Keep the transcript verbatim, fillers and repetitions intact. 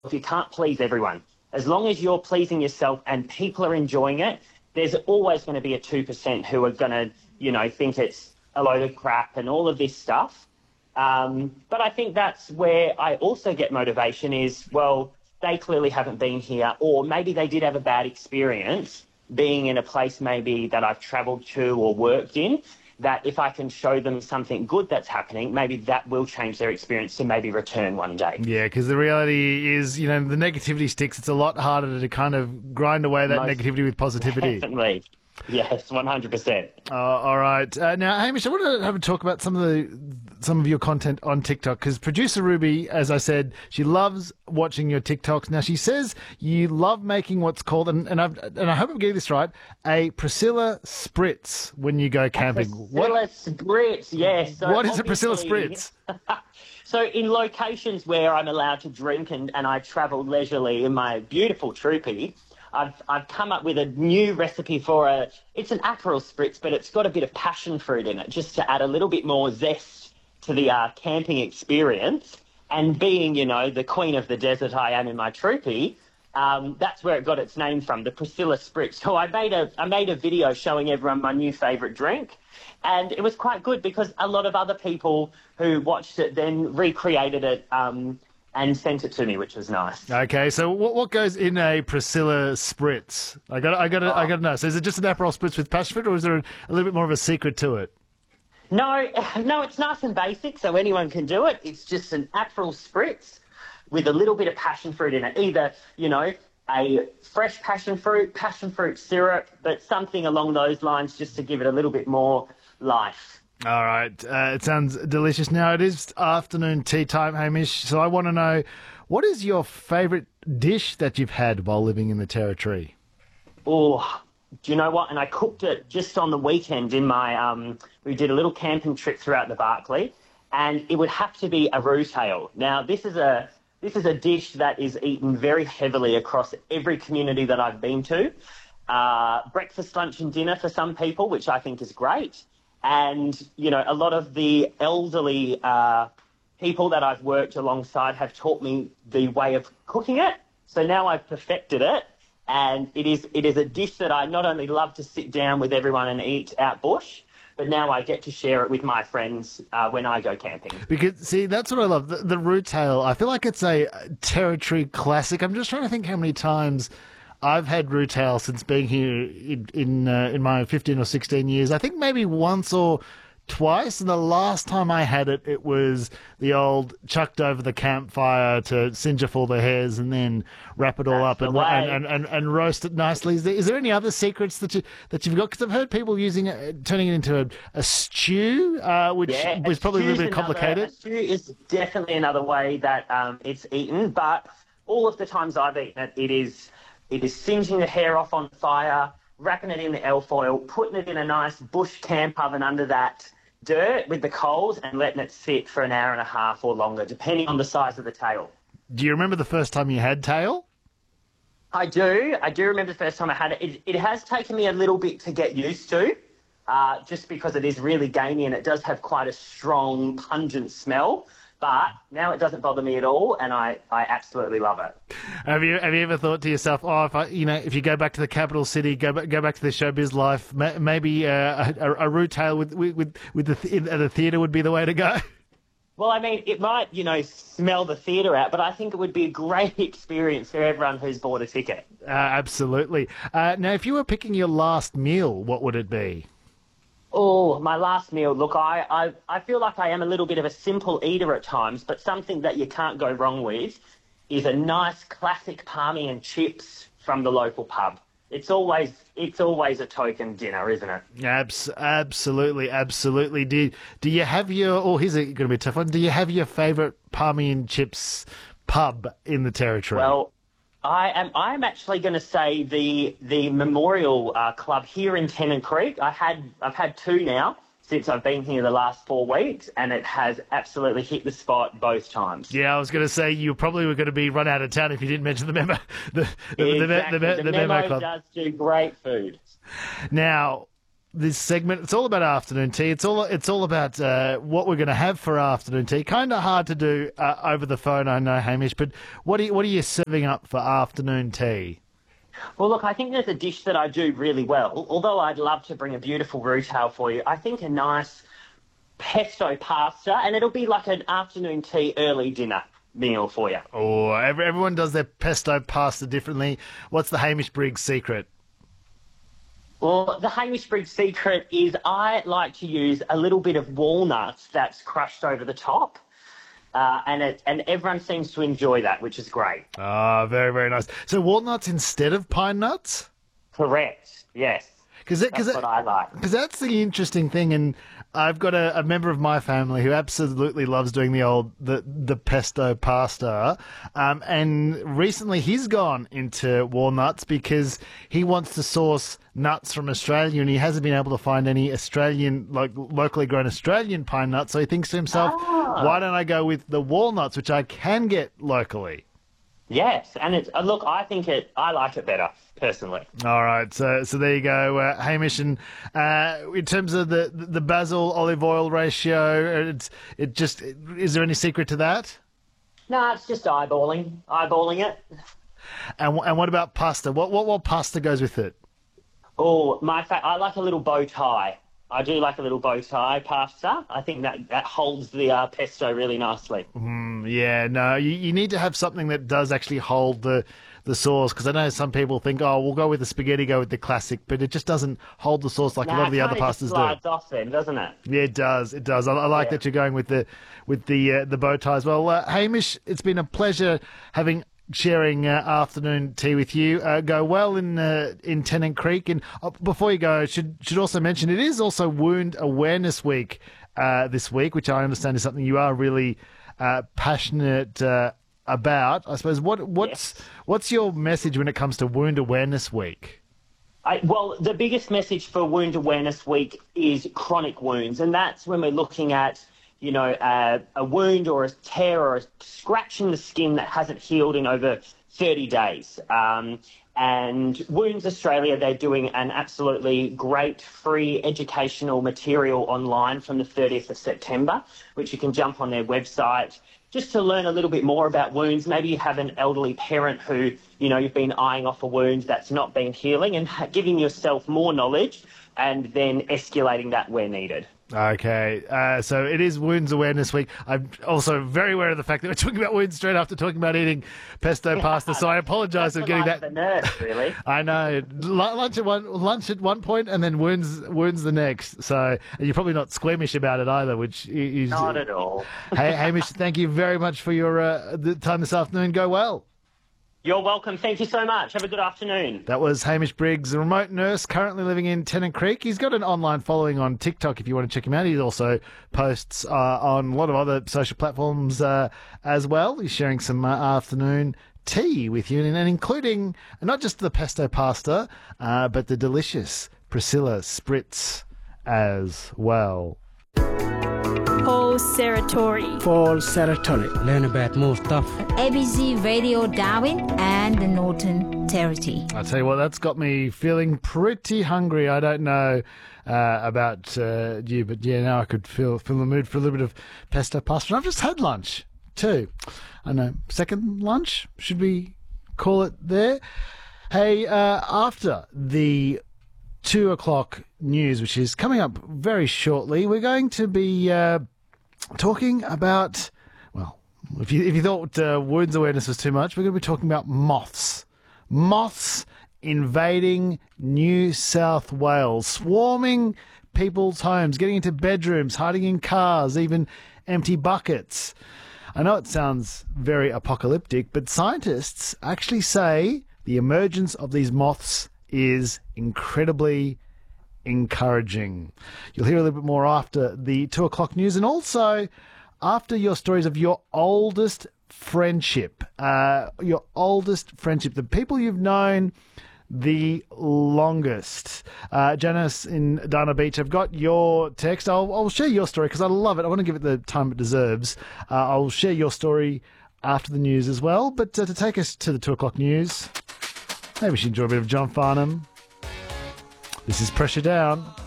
you can't please everyone. As long as you're pleasing yourself and people are enjoying it, there's always going to be a two percent who are going to, you know, think it's a load of crap and all of this stuff. Um, but I think that's where I also get motivation is, well, they clearly haven't been here, or maybe they did have a bad experience being in a place maybe that I've travelled to or worked in, that if I can show them something good that's happening, maybe that will change their experience to maybe return one day. Yeah, because the reality is, you know, the negativity sticks. It's a lot harder to kind of grind away that Most negativity with positivity. Definitely. Yes, one hundred percent. Uh, all right. Uh, now, Hamish, I want to have a talk about some of the some of your content on TikTok, because producer Ruby, as I said, she loves watching your TikToks. Now, she says you love making what's called, and, and, I've, and I hope I'm getting this right, a Priscilla Spritz when you go camping. Priscilla What, Spritz, yes. So what is a Priscilla obviously- Spritz? So in locations where I'm allowed to drink and, and I travel leisurely in my beautiful troopy, I've I've come up with a new recipe for a, it's an Aperol Spritz, but it's got a bit of passion fruit in it, just to add a little bit more zest to the uh, camping experience. And being, you know, the queen of the desert I am in my troopy, um, that's where it got its name from, the Priscilla Spritz. So I made a I made a video showing everyone my new favourite drink. And it was quite good because a lot of other people who watched it then recreated it um, and sent it to me, which was nice. Okay, so what what goes in a Priscilla Spritz? I got I got I got to know. So is it just an Aperol Spritz with passion fruit, or is there a, a little bit more of a secret to it? No, no, it's nice and basic, so anyone can do it. It's just an Aperol Spritz with a little bit of passion fruit in it. Either, you know, a fresh passion fruit, passion fruit syrup, but something along those lines just to give it a little bit more life. All right. Uh, it sounds delicious. Now, it is afternoon tea time, Hamish, so I want to know, what is your favourite dish that you've had while living in the Territory? Oh, do you know what? And I cooked it just on the weekend in my, um, we did a little camping trip throughout the Barkly, and it would have to be a roux tail. Now, this is a this is a dish that is eaten very heavily across every community that I've been to. Uh, breakfast, lunch and dinner for some people, which I think is great. And, you know, a lot of the elderly uh, people that I've worked alongside have taught me the way of cooking it. So now I've perfected it. And it is it is a dish that I not only love to sit down with everyone and eat out bush, but now I get to share it with my friends uh, when I go camping. Because, see, that's what I love. The, the roux tail, I feel like it's a Territory classic. I'm just trying to think how many times I've had roux tail since being here in in, uh, in my fifteen or sixteen years. I think maybe once or twice, and the last time I had it, it was the old chucked over the campfire to singe off all the hairs and then wrap it all That's up the and, way. and, and, and roast it nicely. Is there, is there any other secrets that, you, that you've got? Because I've heard people using it, turning it into a, a stew, uh, which Yeah, was probably a little stew's bit another- complicated. A stew is definitely another way that um, it's eaten, but all of the times I've eaten it, it is it is singeing the hair off on fire, wrapping it in the alfoil, putting it in a nice bush camp oven under that dirt with the coals and letting it sit for an hour and a half or longer, depending on the size of the tail. Do you remember the first time you had tail? I do. I do remember the first time I had it. It, it has taken me a little bit to get used to, uh, just because it is really gamey and it does have quite a strong, pungent smell. But now it doesn't bother me at all, and I, I absolutely love it. Have you have you ever thought to yourself, oh, if I, you know, if you go back to the capital city, go back go back to the showbiz life, ma- maybe uh, a, a roux tail with with with the th- at a theatre would be the way to go? Well, I mean, it might, you know, smell the theatre out, but I think it would be a great experience for everyone who's bought a ticket. Uh, absolutely. Uh, now, if you were picking your last meal, what would it be? Oh, my last meal. Look, I, I, I feel like I am a little bit of a simple eater at times, but something that you can't go wrong with is a nice classic palmy and chips from the local pub. It's always it's always a token dinner, isn't it? Abs- absolutely, absolutely. Do do you have your? Oh, here's a, going to be a tough one. Do you have your favourite palmy and chips pub in the Territory? Well, I am. I am actually going to say the the Memorial uh, Club here in Tennant Creek. I had I've had two now since I've been here the last four weeks, and it has absolutely hit the spot both times. Yeah, I was going to say you probably were going to be run out of town if you didn't mention the memo. The, the, Exactly. the, the, The, the Memo Memo Club. does do great food. Now, this segment. It's all about afternoon tea. It's all it's all about uh, what we're going to have for afternoon tea. Kind of hard to do uh, over the phone, I know, Hamish. But what are you, what are you serving up for afternoon tea? Well, look, I think there's a dish that I do really well. Although I'd love to bring a beautiful rotel for you, I think a nice pesto pasta, and it'll be like an afternoon tea, early dinner meal for you. Oh, every, everyone does their pesto pasta differently. What's the Hamish Briggs secret? Well, the Hamish Briggs secret is I like to use a little bit of walnuts that's crushed over the top. Uh, and it, and everyone seems to enjoy that, which is great. Ah, very, very nice. So walnuts instead of pine nuts? Correct, yes. Cause that, cause that's that, what I like. Because that's the interesting thing, and I've got a, a member of my family who absolutely loves doing the old the the pesto pasta, um, and recently he's gone into walnuts because he wants to source nuts from Australia, and he hasn't been able to find any Australian, like locally grown Australian pine nuts. So he thinks to himself, Ah. why don't I go with the walnuts, which I can get locally? Yes, and it's uh, look, I think it. I like it better personally. All right, so so there you go, uh, Hamish. And uh, in terms of the the basil olive oil ratio, it's it just is there any secret to that? No, it's just eyeballing, eyeballing it. And and what about pasta? What what what pasta goes with it? Oh, my fa- I like a little bow tie. I do like a little bow tie pasta. I think that, that holds the uh, pesto really nicely. Mm, yeah, no, you, you need to have something that does actually hold the the sauce, because I know some people think, oh, we'll go with the spaghetti, go with the classic, but it just doesn't hold the sauce like Nah, a lot of the it other kinda just pastas slides do. off then, doesn't it? Yeah, it does. It does. I, I like Yeah. that you're going with the with the uh, the bow ties. Well, uh, Hamish, it's been a pleasure having sharing uh, afternoon tea with you. Uh, go well in uh, in Tennant Creek. And uh, before you go, should should also mention it is also Wound Awareness Week uh, this week, which I understand is something you are really uh, passionate uh, about. I suppose what what's Yes. what's your message when it comes to Wound Awareness Week? I, well, the biggest message for Wound Awareness Week is chronic wounds, and that's when we're looking at, you know, uh, a wound or a tear or a scratch in the skin that hasn't healed in over thirty days. Um, and Wounds Australia, they're doing an absolutely great free educational material online from the thirtieth of September, which you can jump on their website just to learn a little bit more about wounds. Maybe you have an elderly parent who, you know, you've been eyeing off a wound that's not been healing, and giving yourself more knowledge and then escalating that where needed. Okay, uh, so it is Wounds Awareness Week. I'm also very aware of the fact that we're talking about wounds straight after talking about eating pesto pasta, so I apologise for That's getting the life that. of a nurse, really. I know Lu- lunch at one lunch at one point, and then wounds wounds the next. So and you're probably not squeamish about it either, which is Not at all. Hey, Hamish, thank you very much for your uh, the time this afternoon. Go well. You're welcome. Thank you so much. Have a good afternoon. That was Hamish Briggs, a remote nurse currently living in Tennant Creek. He's got an online following on TikTok if you want to check him out. He also posts uh, on a lot of other social platforms uh, as well. He's sharing some uh, afternoon tea with you, and, and including not just the pesto pasta, uh, but the delicious Priscilla Spritz as well. Paul Seratori. Paul Seratori. Learn about more stuff. A B C Radio Darwin and the Northern Territory. I tell you what, that's got me feeling pretty hungry. I don't know uh, about uh, you, but yeah, now I could feel feel the mood for a little bit of pesto pasta. And I've just had lunch too. I know, second lunch, should we call it there? Hey, uh, after the two o'clock news, which is coming up very shortly, we're going to be uh, talking about, well, if you if you thought uh, wounds awareness was too much, we're going to be talking about moths. Moths invading New South Wales, swarming people's homes, getting into bedrooms, hiding in cars, even empty buckets. I know it sounds very apocalyptic, but scientists actually say the emergence of these moths is incredibly encouraging. You'll hear a little bit more after the two o'clock news, and also after your stories of your oldest friendship, uh, your oldest friendship, the people you've known the longest. Uh, Janice in Dana Beach, I've got your text. I'll, I'll share your story because I love it. I want to give it the time it deserves. Uh, I'll share your story after the news as well. But uh, to take us to the two o'clock news, maybe we should enjoy a bit of John Farnham. This is Pressure Down.